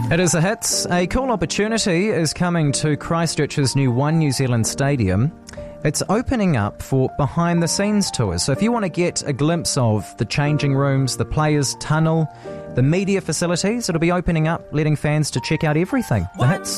It is the Hits. A cool opportunity is coming to Christchurch's new One New Zealand Stadium. It's opening up for behind-the-scenes tours. So if you want to get a glimpse of the changing rooms, the players' tunnel, the media facilities, it'll be opening up, letting fans to check out everything. The Hits.